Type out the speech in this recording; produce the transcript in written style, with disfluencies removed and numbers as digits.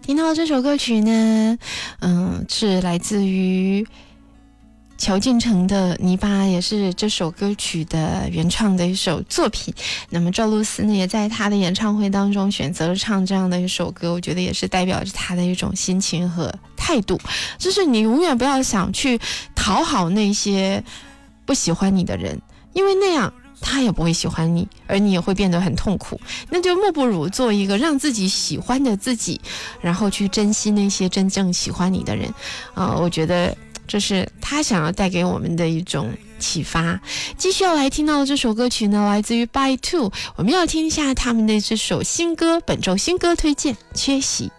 听到这首歌曲呢，是来自于乔建成的《泥巴》，也是这首歌曲的原创的一首作品。那么赵露思呢，也在她的演唱会当中选择了唱这样的一首歌，我觉得也是代表着她的一种心情和态度，就是你永远不要想去讨好那些不喜欢你的人，因为那样他也不会喜欢你，而你也会变得很痛苦。那就莫不如做一个让自己喜欢的自己，然后去珍惜那些真正喜欢你的人。我觉得这是他想要带给我们的一种启发。继续要来听到的这首歌曲呢，来自于 By Two， 我们要听一下他们的这首新歌，本周新歌推荐《缺席》。